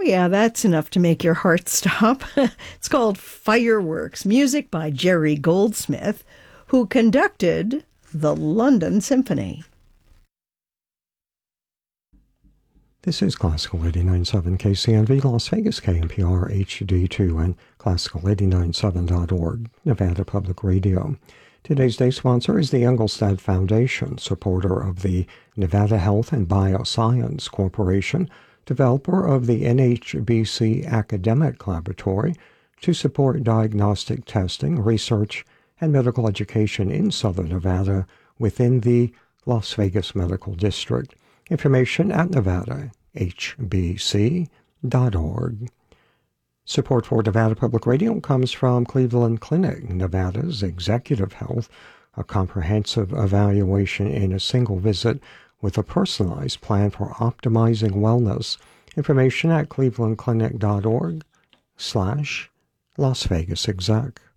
yeah, that's enough to make your heart stop. It's called Fireworks, music by Jerry Goldsmith, who conducted the London Symphony. This is Classical 89.7 KCNV, Las Vegas, KNPR HD2, and Classical897.org, Nevada Public Radio. Today's day sponsor is the Engelstad Foundation, supporter of the Nevada Health and Bioscience Corporation, developer of the NHBC Academic Laboratory to support diagnostic testing, research, and medical education in Southern Nevada within the Las Vegas Medical District. Information at NevadaHBC.org. Support for Nevada Public Radio comes from Cleveland Clinic, Nevada's Executive Health, a comprehensive evaluation in a single visit with a personalized plan for optimizing wellness. Information at clevelandclinic.org/Las Vegas Exec.